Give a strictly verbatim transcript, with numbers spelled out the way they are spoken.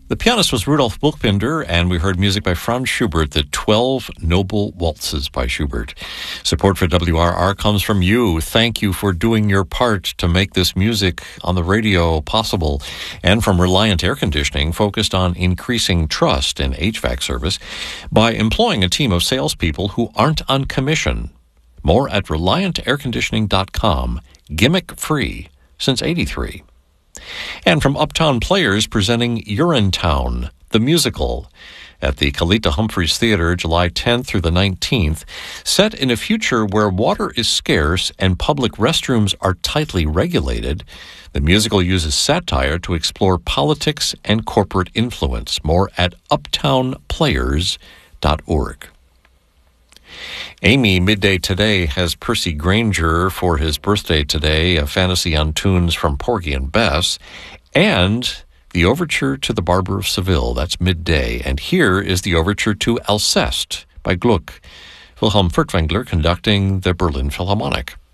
The pianist was Rudolf Buchbinder, and we heard music by Franz Schubert, the twelve Noble Waltzes by Schubert. Support for W R R comes from you. Thank you for doing your part to make this music on the radio possible, and from Reliant Air Conditioning, focused on increasing trust in H V A C service by employing a team of salespeople who aren't on commission. More at reliant air conditioning dot com, gimmick-free since eighty-three. And from Uptown Players presenting Urinetown, the musical, at the Kalita Humphreys Theater, July tenth through the nineteenth, set in a future where water is scarce and public restrooms are tightly regulated. The musical uses satire to explore politics and corporate influence. More at uptown players dot org. Amy, midday today, has Percy Granger for his birthday today, a fantasy on tunes from Porgy and Bess, and the overture to The Barber of Seville. That's midday. And here is the overture to Alceste by Gluck. Wilhelm Furtwängler conducting the Berlin Philharmonic.